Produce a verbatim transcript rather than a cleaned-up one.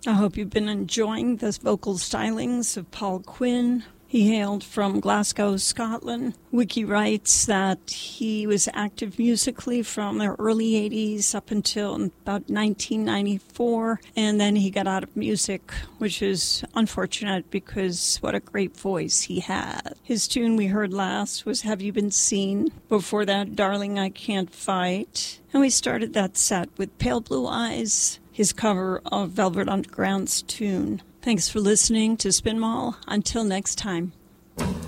I hope you've been enjoying the vocal stylings of Paul Quinn. He hailed from Glasgow, Scotland. Wiki writes that he was active musically from the early eighties up until about nineteen ninety-four, and then he got out of music, which is unfortunate because what a great voice he had. His tune we heard last was Have You Been Seen? Before that, Darling, I Can't Fight. And we started that set with Pale Blue Eyes, his cover of Velvet Underground's tune. Thanks for listening to Spin Mall. Until next time.